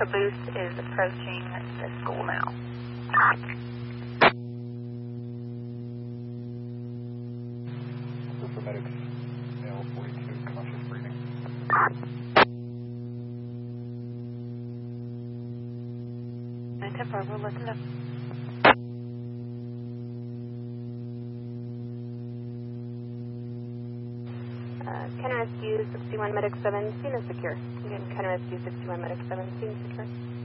Caboose is approaching the school now. For medics, male 42, conscious breathing. 910-4, we'll listen up. Ken Rescue 61 Medic 7, scene is secure. Again, Ken Rescue 61 Medic 7, scene secure.